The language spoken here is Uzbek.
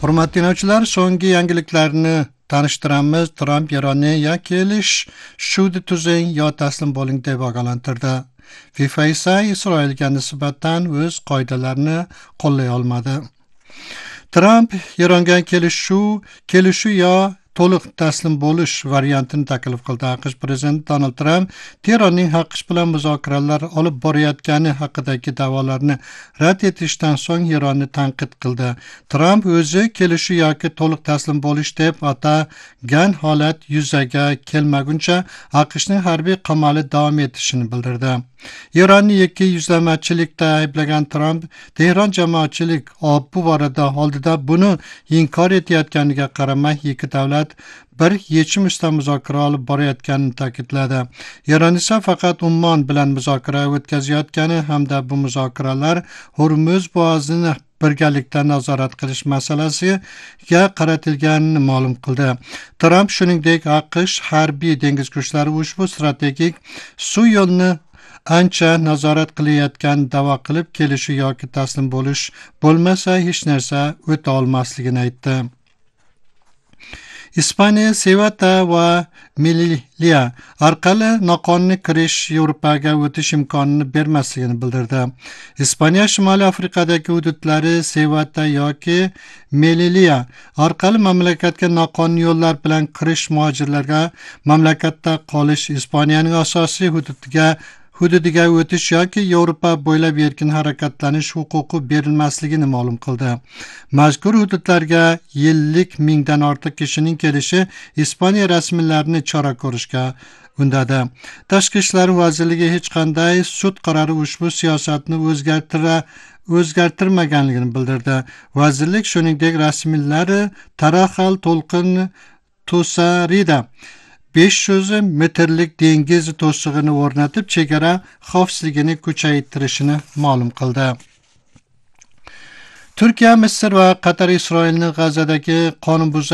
Hurmatli dinləyicilər, so'nggi yangiliklarni tanishtiramiz. Trump Eronga ya kelish, shudi tuzing yo taslim bo'ling deb ogohlantirdi. FIFA esa Isroilga nisbatan o'z qoidalarini qo'llay olmadi. Trump Eronga kelishuv yo to'liq taslim bo'lish variantini taklif qildi. AQSh prezidenti Donald Trump Tehronning AQSh bilan muzokaralar olib borayotgani haqidagi da'volarni rad etishdan so'ng Eronni tanqid qildi. Trump o'zi kelishuv yoki to'liq taslim bo'lish deb atagan holat yuzaga kelmaguncha AQShning harbiy qamali davom etishini bildirdi. Eronni ikki yuzlamachilikda ayblagan Trump Tehron jamoatchilik bu borada oldida buni inkor etayotganiga qaramay ikki davlat bir yechim ustida muzokara olib borayotganini ta'kidladi. Eron esa faqat Ummon bilan muzokara o'tkazayotgani hamda bu muzokaralar Hormuz bo'g'ozini birgalikda nazorat qilish masalasiga qaratilganini ma'lum qildi. Trump shuningdek AQSh harbiy dengiz kuchlari ushbu strategik suv yo'lini ancha nazorat qilayotgan da'vo qilib, kelishuv yoki taslim bo'lish bo'lmasa hech narsa o'ta olmasligini aytdi. Ispaniya Ceuta va Melilla orqali noqonuniy kirish Yevropaga o'tish imkonini bermasligini bildirdi. Ispaniya Shimoliy Afrikadagi hududlari Ceuta yoki Melilla orqali mamlakatga noqonuniy yo'llar bilan kirish muhojirlarga mamlakatda qolish, Ispaniyaning asosiy hududiga o'tish yoki Yevropa bo'ylab erkin harakatlanish huquqi berilmasligini ma'lum qildi. Mazkur hududlarga 50 mingdan ortiq kishining kelishi Ispaniya rasmiylarini chora ko'rishga undadi. Tashqi ishlar vazirligi hech qanday sud qarori ushbu siyosatni o'zgartirmaganligini bildirdi. Vazirlik shuningdek rasmiylari Tarajal To'lqin Tosarida 500 metrlik dengiz to'sig'ini o'rnatib chegara xavfsizligini kuchaytirishini ma'lum qildi. Turkiya, Misr va Qatar Isroilning G'azadagi qonunbuzar